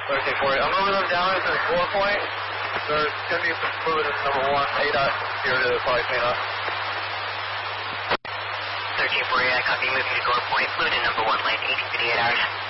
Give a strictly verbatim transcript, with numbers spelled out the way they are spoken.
thirteen forty. I'm moving them down into the floor point. There's going to be some fluid in number one. A dot here to probably clean up. thirteen forty, I copy. Moving to door point. Fluid in number one lane. eighteen fifty-eight hours.